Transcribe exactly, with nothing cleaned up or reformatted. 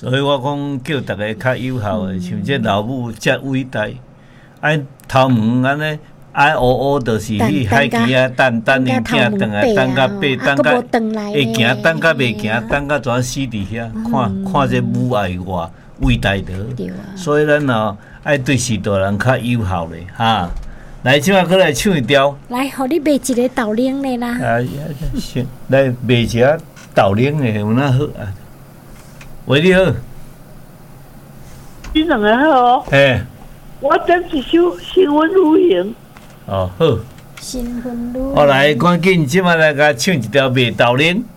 所以我讲叫大家较友好诶，像这老母遮伟大，爱头毛安尼。爱乌乌就是去海墘啊，等等因囝转来，等甲爬，等甲会行，等甲袂行，等甲全死伫遐，看看这母爱偌伟大的。所以咱哦爱对许多人较友好咧，哈。来，即摆过来唱一条。 来，互你卖一个豆奶的啦。 啊，行，来卖一个豆奶的有哪好啊？喂，你好。 你两个好。 嘿。 我等一首《新婚旅行》。 哦，好。 新婚旅。 我来，赶紧即摆来甲唱一条卖豆奶。